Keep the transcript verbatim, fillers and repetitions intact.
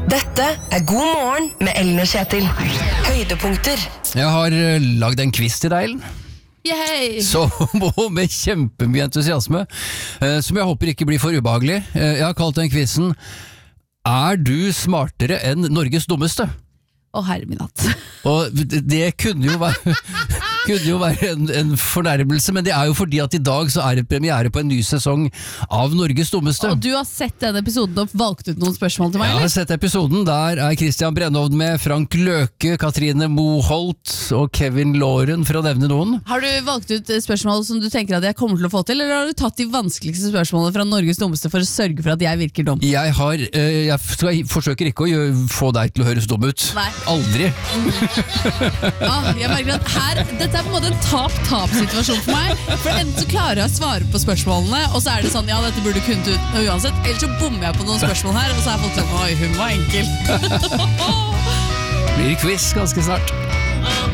Dette er God morgen med Ellen og Kjetil. Høydepunkter. Jeg har uh, lagd en quiz til deg, Ellen. Yay! Så med kjempemye entusiasme, uh, som jeg håper ikke blir for ubehagelig. Uh, jeg har kalt den quizen Er du smartere enn Norges dummeste? Å, herre min hatt. Og det, det kunne jo være kunne jo være en, en fornærmelse, men det er jo fordi at i dag så er det premiere på en ny sesong av Norges dummeste. Og du har sett den episoden og valgt ut noen spørsmål til meg, Jeg eller? har sett episoden, der er Christian Brennhovd med, Frank Løke, Katrine Moholt og Kevin Lauren, for å nevne noen. Har du valgt ut spørsmål som du tenker at jeg kommer til å få til, eller har du tatt de vanskeligste spørsmålene fra Norges dummeste for å sørge for at jeg virker dum? Jeg har, eh, jeg skal, forsøker ikke å gjøre, få deg til å høres dum ut. Nei. Aldri. Ja, jeg merker at her, dette er på en måte en tap-tap-situasjon for meg. For enten så klarer jeg å svare på spørsmålene, og så er det sånn, ja, dette burde du kunnet ut uansett. Eller så bommer jeg på noen spørsmål her, og så er folk sånn, oi, hun var enkel. Blir quiz ganske snart.